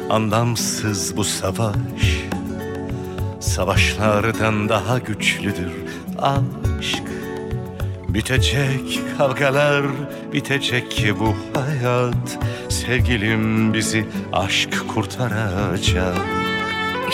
Anlamsız bu savaş, savaşlardan daha güçlüdür aşk. Bitecek kavgalar, bitecek bu hayat. Sevgilim bizi aşk kurtaracak.